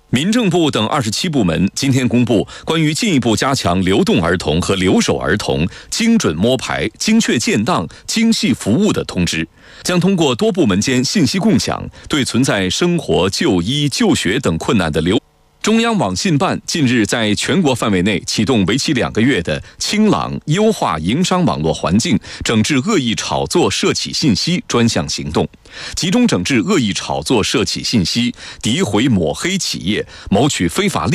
民政部等27部门今天公布关于进一步加强流动儿童和留守儿童精准摸排、精确建档、精细服务的通知，将通过多部门间信息共享，对存在生活、就医、就学等困难的中央网信办近日在全国范围内启动为期2个月的清朗优化营商网络环境、整治恶意炒作涉企信息专项行动，集中整治恶意炒作涉企信息、诋毁抹黑企业、谋取非法利益